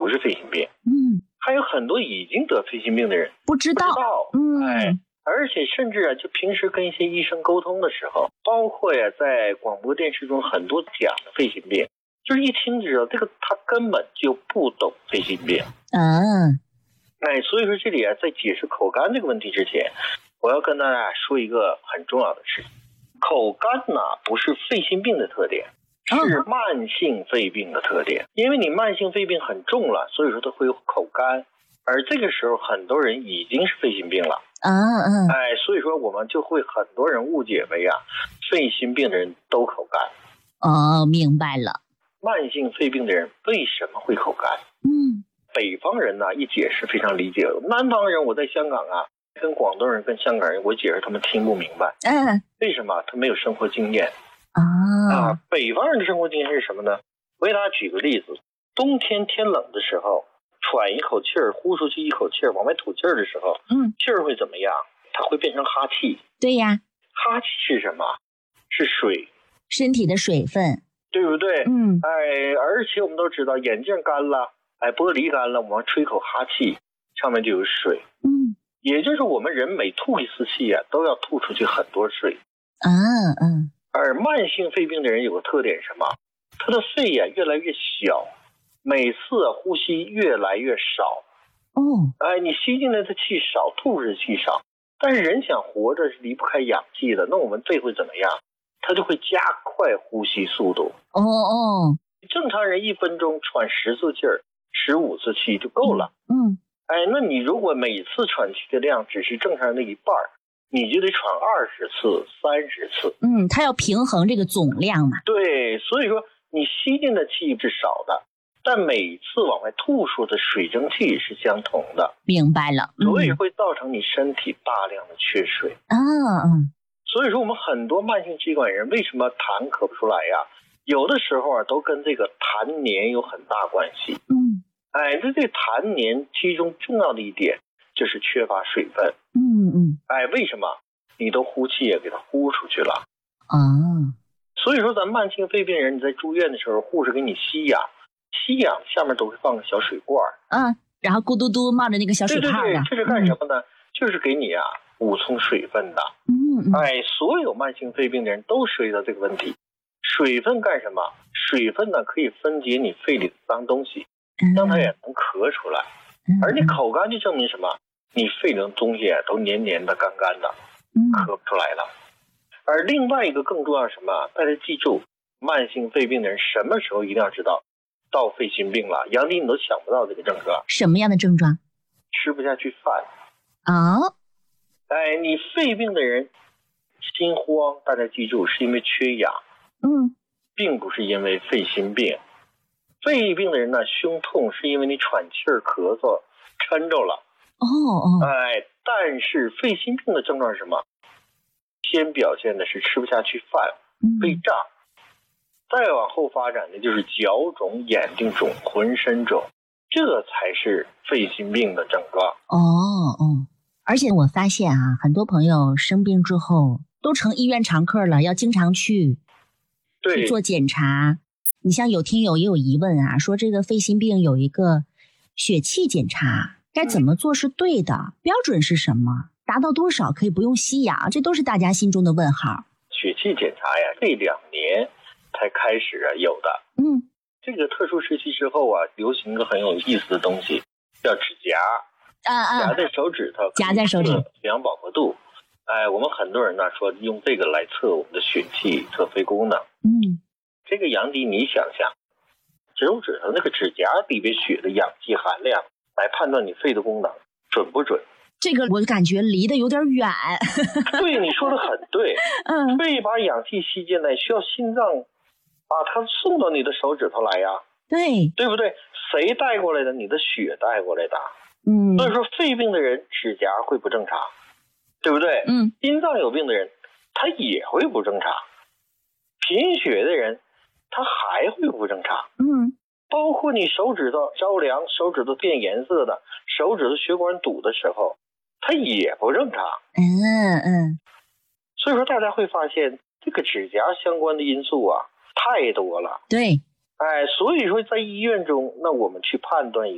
不是肺心病。还有很多已经得肺心病的人不知道。 而且甚至就平时跟一些医生沟通的时候，包括在广播电视中很多讲的肺心病，就是一听就知道这个他根本就不懂肺心病。所以说这里在解释口干这个问题之前，我要跟大家说一个很重要的事情。口干呢不是肺心病的特点，是慢性肺病的特点。因为你慢性肺病很重了，所以说它会有口干，而这个时候很多人已经是肺心病了。所以说我们就会很多人误解为肺心病的人都口干。 明白了。 慢性肺病的人为什么会口干？北方人呢一解释非常理解，南方人我在香港跟广东人跟香港人我解释他们听不明白。为什么？他没有生活经验。北方人的生活经验是什么呢？我给大家举个例子，冬天天冷的时候，喘一口气儿，呼出去一口气儿，往外吐气儿的时候，气儿会怎么样？它会变成哈气。 对呀。 哈气是什么？是水， 身体的水分， 对不对？而且我们都知道，眼镜干了，玻璃干了，我们吹口哈气，上面就有水。也就是我们人每吐一次气都要吐出去很多水。而慢性肺病的人有个特点是什么？他的肺越来越小，每次呼吸越来越少。你吸进来的气少，吐出的气少。但是人想活着是离不开氧气的，那我们肺会怎么样？它就会加快呼吸速度。正常人1分钟喘10次气儿，15次气就够了。那你如果每次喘气的量只是正常人的一半，你就得喘20次、30次。 它要平衡这个总量嘛。 对，所以说你吸进的气是少的，但每次往外吐出的水蒸气是相同的。 明白了。 所以会造成你身体大量的缺水。所以说我们很多慢性气管炎为什么痰咳不出来有的时候都跟这个痰黏有很大关系。这痰黏其中重要的一点就是缺乏水分。为什么？你都呼气也给它呼出去了。所以说咱慢性肺病人你在住院的时候，护士给你吸氧下面都会放个小水罐。 然后咕嘟嘟冒着那个小水泡的。 对，这是干什么呢？就是给你补充水分的。所有慢性肺病的人都涉及到这个问题。水分干什么？水分呢可以分解你肺里的脏东西，让它也能咳出来。而你口干就证明什么？你肺里的东西都黏黏的、干干的，咳不出来了。而另外一个更重要是什么？大家记住，慢性肺病的人什么时候一定要知道到肺心病了？杨迪你都想不到这个症状。 什么样的症状？ 吃不下去饭。你肺病的人心慌，大家记住是因为缺氧。并不是因为肺心病。肺病的人呢，胸痛是因为你喘气儿、咳嗽撑着了。但是肺心病的症状是什么？先表现的是吃不下去饭，胃胀，再往后发展的就是脚肿、眼睛肿、浑身肿，这才是肺心病的症状。 而且我发现很多朋友生病之后都成医院常客了，要经常去做检查。你像有听友也有疑问说这个肺心病有一个血气检查，该怎么做是对的？标准是什么？达到多少可以不用吸氧？这都是大家心中的问号。 血气检查这2年才开始有的。这个特殊时期之后流行一个很有意思的东西，叫指甲。夹在手指头， 夹在手指量饱和度。我们很多人说用这个来测我们的血气，测肺功能。这个杨迪你想想，手指头那个指甲里边血的氧气含量来判断你肺的功能准不准？ 这个我感觉离得有点远。 对，你说的很对。肺把氧气吸进来需要心脏把它送到你的手指头来对不对？谁带过来的？你的血带过来的。所以说肺病的人指甲会不正常，对不对？心脏有病的人他也会不正常，贫血的人他还会不正常。包括你手指头着凉，手指头变颜色的，手指头血管堵的时候它也不正常。所以说大家会发现这个指甲相关的因素太多了。 对。 所以说在医院中，那我们去判断